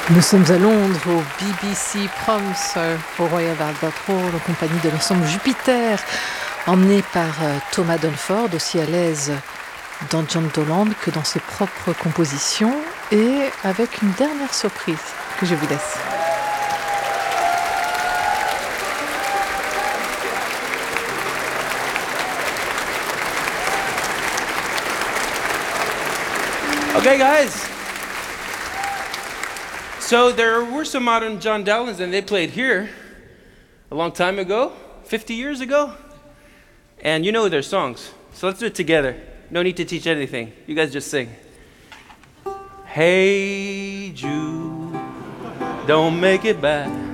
Nous sommes à Londres, au BBC Proms, au Royal Albert Hall, en compagnie de l'ensemble Jupiter, emmené par Thomas Dunford, aussi à l'aise dans John Toland que dans ses propres compositions, et avec une dernière surprise que je vous laisse. Okay, guys. So there were some modern John Dowlands, and they played here a long time ago, 50 years ago. And you know their songs, so let's do it together. No need to teach anything. You guys just sing. Hey Jude, don't make it bad.